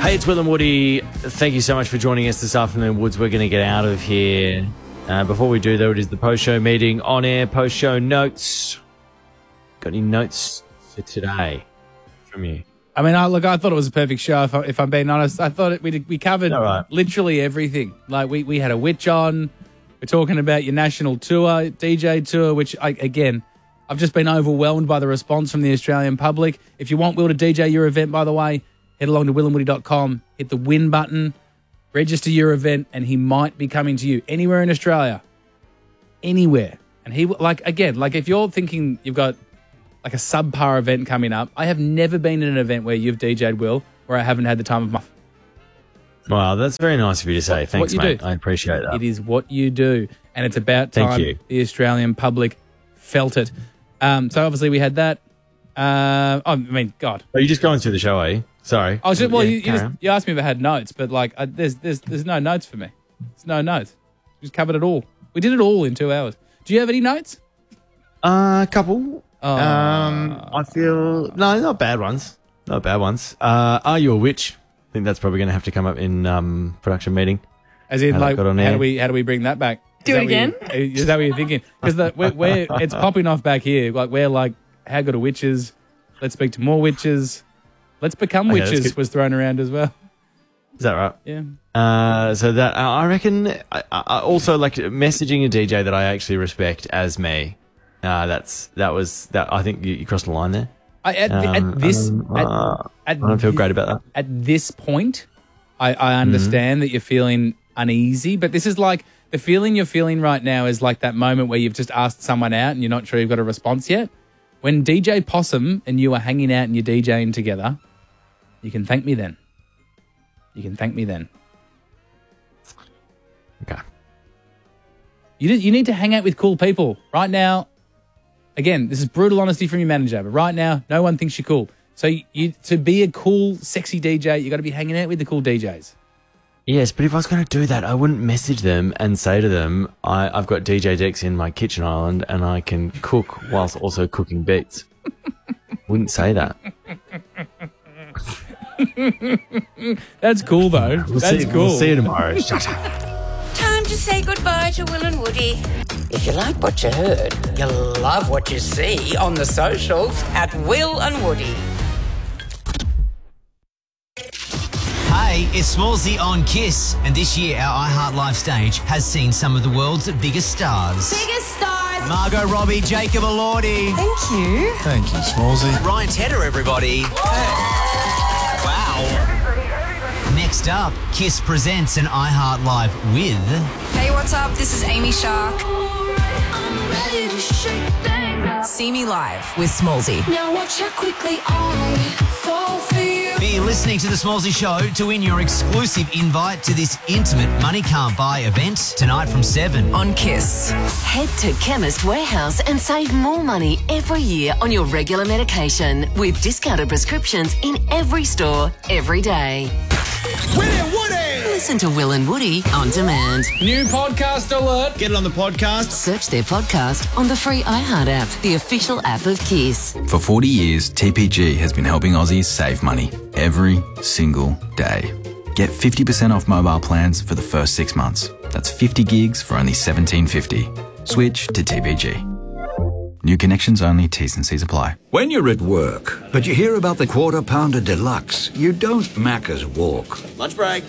Hey, it's Will and Woody. Thank you so much for joining us this afternoon, Woods. We're going to get out of here. Before we do, though, it is the post-show meeting, on-air post-show notes. Got any notes for today from you? I mean, I thought it was a perfect show, if I'm being honest. I thought we covered literally everything. Like, we had a witch on. We're talking about your national tour, DJ tour, which, I've just been overwhelmed by the response from the Australian public. If you want Will to DJ your event, by the way, head along to willandwoody.com, hit the win button, register your event, and he might be coming to you anywhere in Australia. Anywhere. And he, if you're thinking you've got like a subpar event coming up, I have never been in an event where you've DJ'd, Will, where I haven't had the time of my life. Wow, that's very nice of you to say. Thanks, mate. I appreciate that. It is what you do. And it's about time the Australian public felt it. So obviously we had that. God. Are you just going through the show, are you? Sorry. I was just, you asked me if I had notes, but there's no notes for me. There's no notes. We just covered it all. We did it all in 2 hours. Do you have any notes? A couple. I feel not bad ones. Not bad ones. Are you a witch? I think that's probably going to have to come up in production meeting. As in, how do we bring that back? Do it again. Is that what you're thinking? Because it's popping off back here. Like, we're like, how good are witches? Let's speak to more witches. Let's become witches was thrown around as well. Is that right? Yeah. So that I reckon. I also like messaging a DJ that I actually respect as me. That was. I think you crossed the line there. I don't feel great about that. At this point, I understand that you're feeling uneasy, but this is like the feeling you're feeling right now is like that moment where you've just asked someone out and you're not sure you've got a response yet. When DJ Possum and you are hanging out and you're DJing together, you can thank me then. Okay. You need to hang out with cool people. Right now, again, this is brutal honesty from your manager, but right now, no one thinks you're cool. So to be a cool, sexy DJ, you got to be hanging out with the cool DJs. Yes, but if I was going to do that, I wouldn't message them and say to them, I've got DJ Dex in my kitchen island and I can cook whilst also cooking beats. Wouldn't say that. That's cool, though. We'll see you tomorrow. Shut up. Time to say goodbye to Will and Woody. If you like what you heard, you'll love what you see on the socials at Will and Woody. Hey, it's Smallsy on Kiss, and this year our iHeart Live stage has seen some of the world's biggest stars. Biggest stars. Margot Robbie, Jacob Elordi. Thank you. Thank you, Smallsy. Ryan Tedder, everybody. Wow. Next up, Kiss presents an iHeart Live with... Hey, what's up? This is Amy Shark. See me live with Smallsy. Now watch how quickly I fall for you. Be listening to The Smallsy Show to win your exclusive invite to this intimate Money Can't Buy event tonight from 7 On Kiss. Head to Chemist Warehouse and save more money every year on your regular medication with discounted prescriptions in every store, every day. Will and Woody! Listen to Will and Woody on demand. New podcast alert. Get it on the podcast. Search their podcast on the free iHeart app, the official app of Kiss. For 40 years, TPG has been helping Aussies save money every single day. Get 50% off mobile plans for the first 6 months. That's 50 gigs for only $17.50. Switch to TPG. New connections only, T's and C's apply. When you're at work, but you hear about the Quarter Pounder Deluxe, you don't Macca's walk. Lunch break.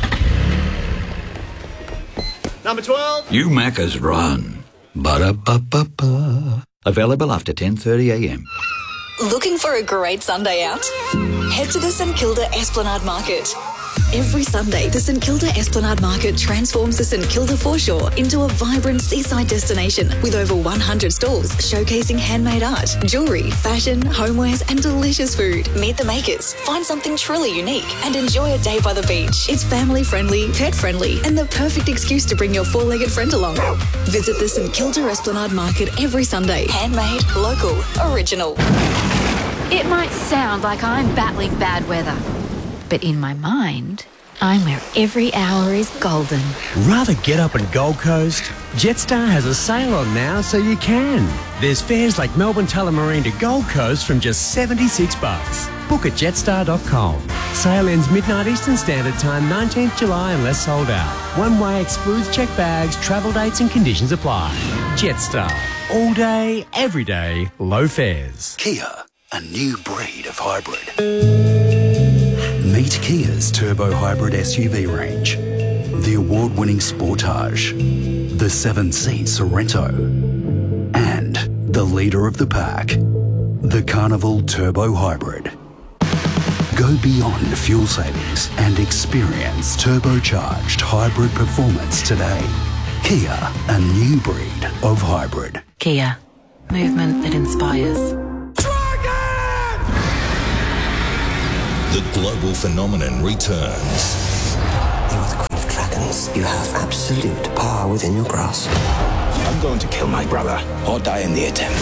Number 12. You Macca's run. Ba-da-ba-ba-ba. Available after 10:30am. Looking for a great Sunday out? Head to the St Kilda Esplanade Market. Every Sunday, the St Kilda Esplanade Market transforms the St Kilda foreshore into a vibrant seaside destination with over 100 stalls showcasing handmade art, jewellery, fashion, homewares and delicious food. Meet the makers, find something truly unique and enjoy a day by the beach. It's family friendly, pet friendly and the perfect excuse to bring your four-legged friend along. Visit the St Kilda Esplanade Market every Sunday. Handmade, local, original. It might sound like I'm battling bad weather, but in my mind, I'm where every hour is golden. Rather get up in Gold Coast? Jetstar has a sale on now so you can. There's fares like Melbourne Tullamarine to Gold Coast from just $76. Book at jetstar.com. Sale ends midnight Eastern Standard Time, 19th July unless sold out. One way excludes checked bags, travel dates and conditions apply. Jetstar. All day, every day, low fares. Kia, a new breed of hybrid. Meet Kia's turbo hybrid SUV range. The award-winning Sportage, the 7-seat Sorento, and the leader of the pack, the Carnival Turbo Hybrid. Go beyond fuel savings and experience turbocharged hybrid performance today. Kia, a new breed of hybrid. Kia, movement that inspires. The global phenomenon returns. You are the Queen of Dragons. You have absolute power within your grasp. I'm going to kill my brother or die in the attempt.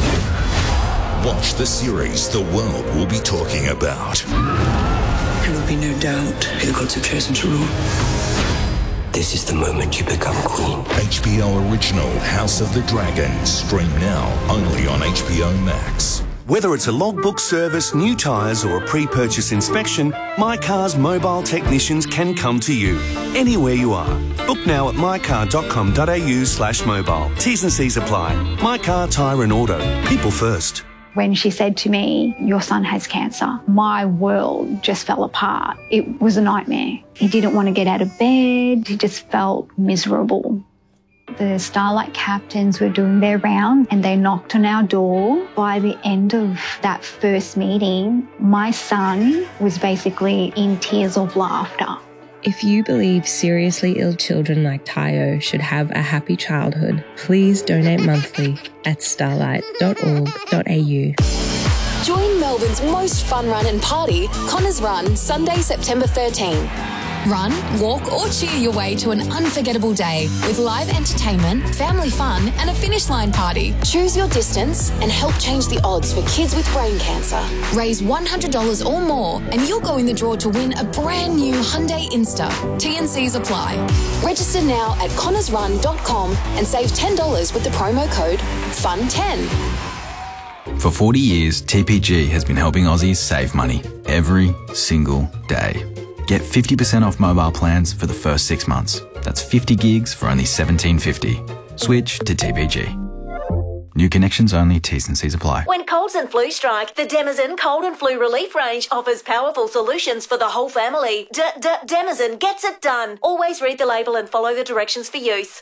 Watch the series the world will be talking about. There will be no doubt who the gods have chosen to rule. This is the moment you become queen. HBO original House of the Dragon. Stream now only on HBO Max. Whether it's a logbook service, new tyres or a pre-purchase inspection, My Car's mobile technicians can come to you, anywhere you are. Book now at mycar.com.au/mobile. T's and C's apply. My Car, Tyre and Auto. People first. When she said to me, your son has cancer, my world just fell apart. It was a nightmare. He didn't want to get out of bed. He just felt miserable. The Starlight captains were doing their round and they knocked on our door. By the end of that first meeting, my son was basically in tears of laughter. If you believe seriously ill children like Tayo should have a happy childhood, please donate monthly at starlight.org.au. Join Melbourne's most fun run and party, Connors Run, Sunday, September 13. Run, walk or cheer your way to an unforgettable day with live entertainment, family fun and a finish line party. Choose your distance and help change the odds for kids with brain cancer. Raise $100 or more and you'll go in the draw to win a brand new Hyundai Insta. T&Cs apply. Register now at connorsrun.com and save $10 with the promo code FUN10. For 40 years, TPG has been helping Aussies save money every single day. Get 50% off mobile plans for the first 6 months. That's 50 gigs for only $17.50. Switch to TPG. New connections only, T's and C's apply. When colds and flu strike, the Denizen Cold and Flu Relief range offers powerful solutions for the whole family. Denizen gets it done. Always read the label and follow the directions for use.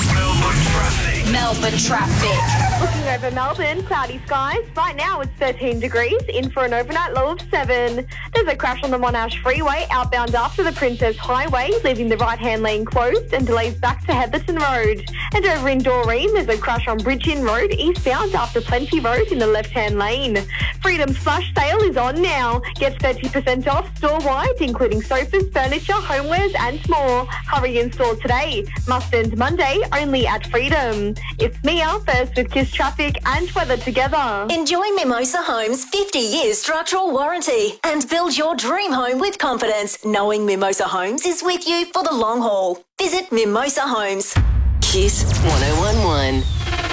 Melbourne traffic. Looking over Melbourne, cloudy skies. Right now it's 13 degrees, in for an overnight low of 7. There's a crash on the Monash Freeway, outbound after the Princess Highway, leaving the right-hand lane closed and delays back to Heatherton Road. And over in Doreen, there's a crash on Bridge Inn Road, eastbound after Plenty Road in the left-hand lane. Freedom's flash sale is on now. Get 30% off store-wide, including sofas, furniture, homewares and more. Hurry in store today. Must end Monday, only at Freedom. It's Mia, first with Kiss Traffic and weather together. Enjoy Mimosa Homes' 50 years structural warranty and build your dream home with confidence, knowing Mimosa Homes is with you for the long haul. Visit Mimosa Homes. Kiss 1011.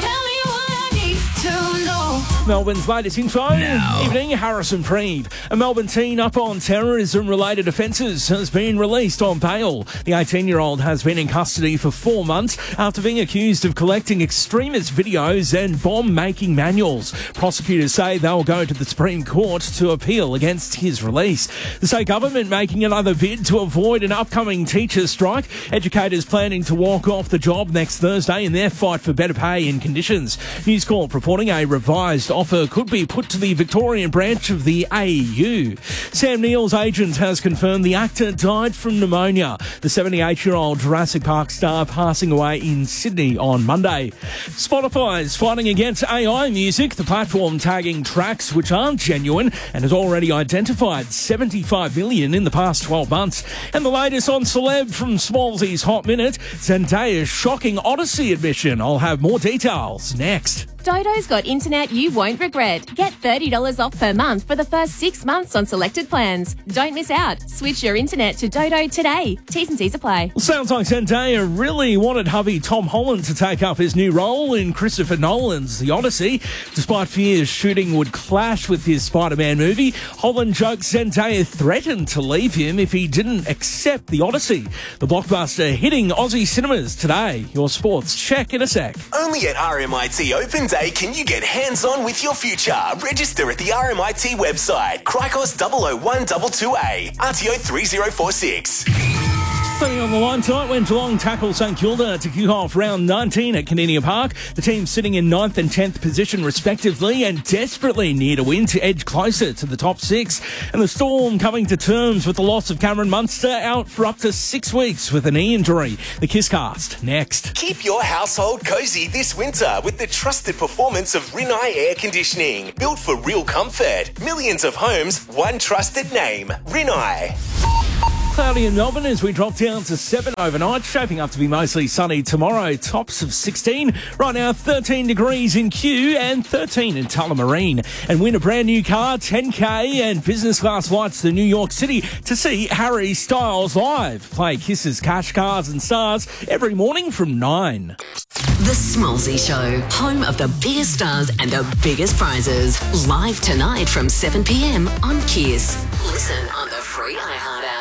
Melbourne's latest info. Now. Evening, Harrison Freed. A Melbourne teen up on terrorism-related offences has been released on bail. The 18-year-old has been in custody for 4 months after being accused of collecting extremist videos and bomb-making manuals. Prosecutors say they'll go to the Supreme Court to appeal against his release. The state government making another bid to avoid an upcoming teachers' strike. Educators planning to walk off the job next Thursday in their fight for better pay and conditions. News Corp reporting a revised offer could be put to the Victorian branch of the AEU. Sam Neill's agent has confirmed the actor died from pneumonia. The 78-year-old Jurassic Park star passing away in Sydney on Monday. Spotify is fighting against AI music, the platform tagging tracks which aren't genuine and has already identified 75 million in the past 12 months. And the latest on celeb from Smallsy's Hot Minute, Zendaya's shocking Odyssey admission. I'll have more details next. Dodo's got internet you won't regret. Get $30 off per month for the first 6 months on selected plans. Don't miss out. Switch your internet to Dodo today. T's and C's apply. Sounds like Zendaya really wanted hubby Tom Holland to take up his new role in Christopher Nolan's The Odyssey. Despite fears shooting would clash with his Spider-Man movie, Holland jokes Zendaya threatened to leave him if he didn't accept The Odyssey. The blockbuster hitting Aussie cinemas today. Your sports check in a sec. Only at RMIT Open Day can you get hands-on with your future. Register at the RMIT website. Cricos 00122A. RTO 3046. Staying on the line tonight when Geelong tackle St Kilda to kick off round 19 at Kardinia Park. The team sitting in 9th and 10th position respectively and desperately need a win to edge closer to the top 6. And the Storm coming to terms with the loss of Cameron Munster, out for up to 6 weeks with a knee injury. The Kisscast next. Keep your household cozy this winter with the trusted performance of Rinnai Air Conditioning. Built for real comfort. Millions of homes, one trusted name. Rinnai. Cloudy in Melbourne as we drop down to 7 overnight, shaping up to be mostly sunny tomorrow, tops of 16. Right now 13 degrees in Kew and 13 in Tullamarine. And win a brand new car, 10K and business class flights to New York City to see Harry Styles live. Play Kisses, Cash, Cars and Stars every morning from 9. The Smallsy Show, home of the biggest stars and the biggest prizes. Live tonight from 7 p.m. on Kiss. Listen on the free iHeart app.